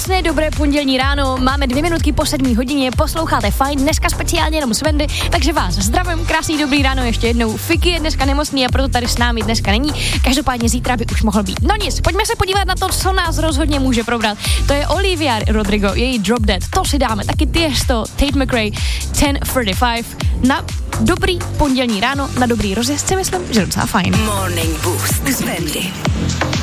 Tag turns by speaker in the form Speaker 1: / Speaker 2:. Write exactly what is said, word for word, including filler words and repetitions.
Speaker 1: Krásné, dobré pondělní ráno, máme dvě minutky po sedmé hodině, posloucháte Fajn, dneska speciálně jenom s Wendy, takže vás zdravím, krásný dobrý ráno ještě jednou. Fiky je dneska nemocný a proto tady s námi dneska není, každopádně zítra by už mohl být. No nic, pojďme se podívat na to, co nás rozhodně může probrat. To je Olivia Rodrigo, její Drop Dead, to si dáme, taky Tiesto, Tate McRae, ten třicet pět na dobrý pondělní ráno, na dobrý rozjezdce, myslím, že docela fajn.
Speaker 2: Morning Boost s Wendy.